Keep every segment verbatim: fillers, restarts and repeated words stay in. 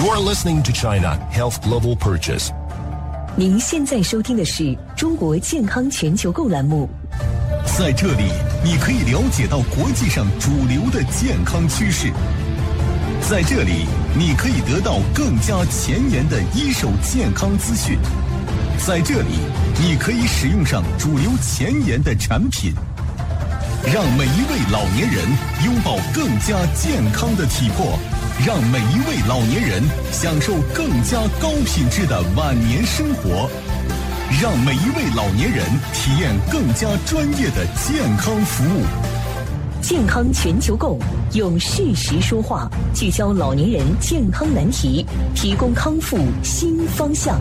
You're listening to China Health Global Purchase。 您现在收听的是中国健康全球购栏目。 在这里，你可以了解到国际上主流的健康趋势。在这里，你可以得到更加前沿的一手健康资讯。在这里，你可以使用上主流前沿的产品，让每一位老年人拥抱更加健康的体魄，让每一位老年人享受更加高品质的晚年生活，让每一位老年人体验更加专业的健康服务。 健康全球购用事实说话，聚焦老年人健康难题，提供康复新方向。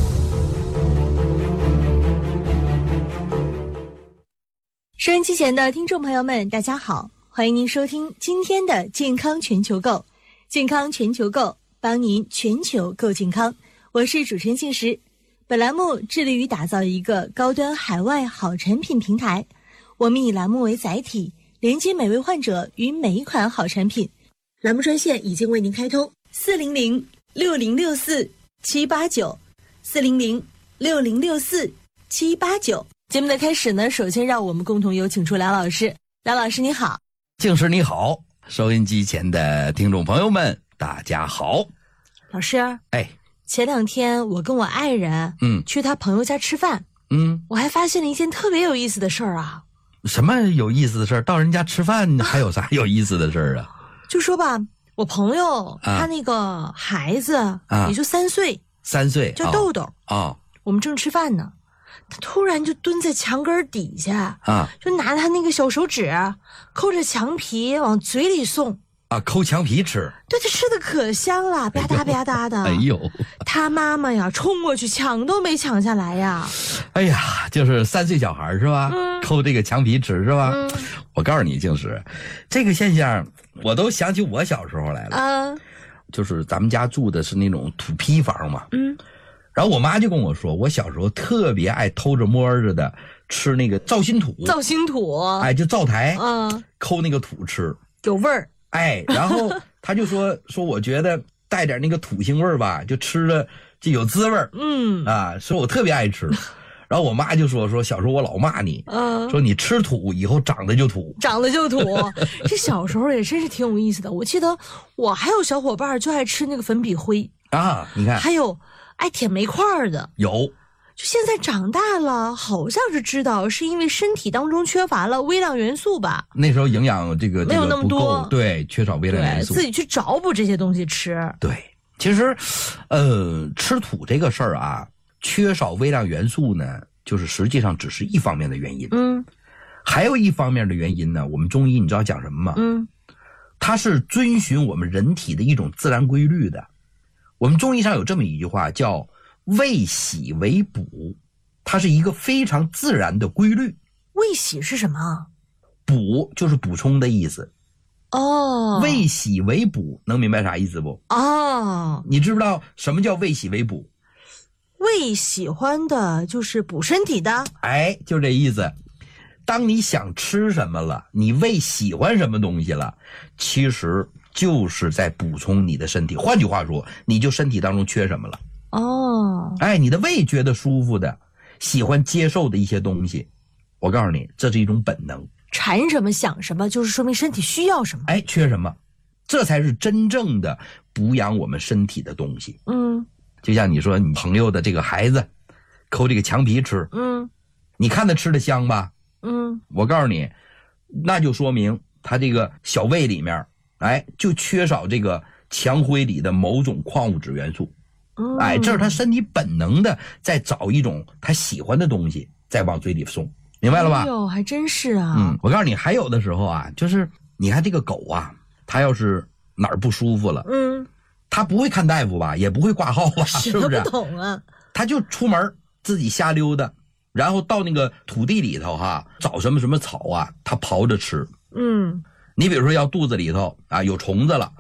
收音机前的听众朋友们，大家好，欢迎您收听今天的健康全球购。健康全球购，帮您全球购健康。我是主持人信实。本栏目致力于打造一个高端海外好产品平台，我们以栏目为载体，连接每位患者与每一款好产品。栏目专线已经为您开通：四零零六零六四七八九，四零零六零六四七八九。节目的开始呢，首先让我们共同有请出梁老师。梁老师你好。 静师你好，收音机前的听众朋友们大家好。 老师， 哎， 前两天我跟我爱人嗯去他朋友家吃饭， 嗯， 我还发现了一件特别有意思的事儿啊。 什么有意思的事儿？到人家吃饭还有啥有意思的事儿啊？ 就说吧，我朋友、 啊、 他那个孩子、 啊、 也就三岁， 三岁叫豆豆啊、哦， 我们正吃饭呢，他突然就蹲在墙根底下啊， 就拿他那个小手指抠着墙皮往嘴里送啊，抠墙皮吃。 对，他吃的可香了，吧嗒吧嗒的。 哎呦， 他妈妈呀冲过去抢都没抢下来呀。 哎呀，就是三岁小孩是吧、嗯、抠这个墙皮吃是吧、嗯、我告诉你静师，这个现象我都想起我小时候来了啊，就是咱们家住的是那种土坯房嘛，嗯，然后我妈就跟我说，我小时候特别爱偷着摸着的吃那个造心土。 造心土， 哎，就灶台，嗯，抠那个土吃， 有味儿。 哎，然后他就说说，我觉得带点那个土腥味儿吧，就吃着就有滋味儿。嗯，啊，说我特别爱吃。然后我妈就说说小时候我老骂你，嗯，说你吃土以后长得就土， 长得就土。这小时候也真是挺有意思的。我记得我还有小伙伴就爱吃那个粉笔灰啊，你看， 还有爱舔煤块的， 有。 就现在长大了，好像是知道是因为身体当中缺乏了微量元素吧。 那时候营养这个没有那么多， 对，缺少微量元素， 自己去找补这些东西吃。 对，其实，呃，吃土这个事儿啊，缺少微量元素呢，就是实际上只是一方面的原因。嗯，还有一方面的原因呢，我们中医你知道讲什么吗？嗯，它是遵循我们人体的一种自然规律的。我们中医上有这么一句话叫为喜为补，它是一个非常自然的规律。 为喜是什么？ 补就是补充的意思。哦，为喜为补，能明白啥意思不？哦，你知不知道什么叫为喜为补？ 为喜欢的就是补身体的。 哎，就这意思。当你想吃什么了，你为喜欢什么东西了，其实就是在补充你的身体。换句话说，你就身体当中缺什么了。哦，哎，你的胃觉得舒服的，喜欢接受的一些东西，我告诉你，这是一种本能， 馋什么想什么，就是说明身体需要什么， 哎，缺什么，这才是真正的补养我们身体的东西。嗯，就像你说你朋友的这个孩子抠这个墙皮吃，嗯，你看他吃的香吧？嗯，我告诉你，那就说明他这个小胃里面，哎，就缺少这个墙灰里的某种矿物质元素。哎，这是他身体本能的在找一种他喜欢的东西，再往嘴里送，明白了吧？ 哎呦，还真是啊。 嗯，我告诉你，还有的时候啊，就是你看这个狗啊，它要是哪儿不舒服了，嗯，它不会看大夫吧，也不会挂号吧，是不是？ 不懂啊， 它就出门自己瞎溜达，然后到那个土地里头哈，找什么什么草啊，它刨着吃。嗯，你比如说要肚子里头啊有虫子了，